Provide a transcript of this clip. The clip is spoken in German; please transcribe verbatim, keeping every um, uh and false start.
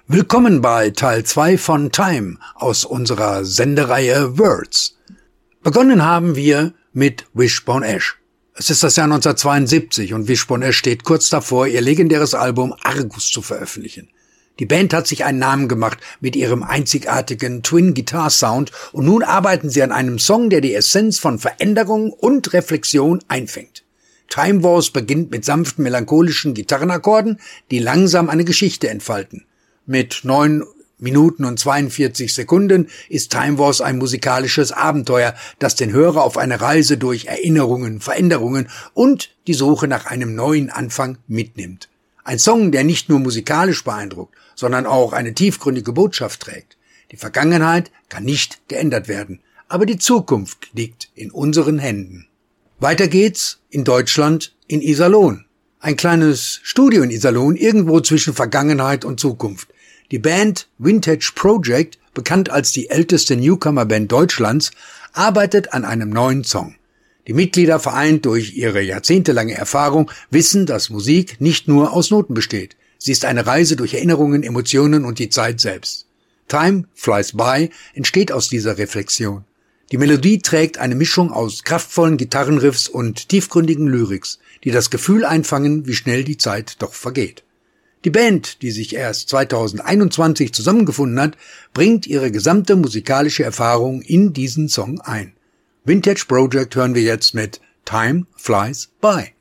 Willkommen bei Teil zwei von Time aus unserer Sendereihe Words. Begonnen haben wir mit Wishbone Ash. Es ist das Jahr neunzehnhundertzweiundsiebzig und Wishbone Ash steht kurz davor, ihr legendäres Album Argus zu veröffentlichen. Die Band hat sich einen Namen gemacht mit ihrem einzigartigen Twin-Guitar-Sound und nun arbeiten sie an einem Song, der die Essenz von Veränderung und Reflexion einfängt. Time Wars beginnt mit sanften melancholischen Gitarrenakkorden, die langsam eine Geschichte entfalten. Mit neun Minuten und zweiundvierzig Sekunden ist Time Wars ein musikalisches Abenteuer, das den Hörer auf eine Reise durch Erinnerungen, Veränderungen und die Suche nach einem neuen Anfang mitnimmt. Ein Song, der nicht nur musikalisch beeindruckt, sondern auch eine tiefgründige Botschaft trägt. Die Vergangenheit kann nicht geändert werden, aber die Zukunft liegt in unseren Händen. Weiter geht's in Deutschland in Iserlohn. Ein kleines Studio in Iserlohn, irgendwo zwischen Vergangenheit und Zukunft. Die Band Vintage Project, bekannt als die älteste Newcomer-Band Deutschlands, arbeitet an einem neuen Song. Die Mitglieder, vereint durch ihre jahrzehntelange Erfahrung, wissen, dass Musik nicht nur aus Noten besteht. Sie ist eine Reise durch Erinnerungen, Emotionen und die Zeit selbst. Time Flies By entsteht aus dieser Reflexion. Die Melodie trägt eine Mischung aus kraftvollen Gitarrenriffs und tiefgründigen Lyrics, die das Gefühl einfangen, wie schnell die Zeit doch vergeht. Die Band, die sich erst zweitausendeinundzwanzig zusammengefunden hat, bringt ihre gesamte musikalische Erfahrung in diesen Song ein. Vintage Project hören wir jetzt mit Time Flies By.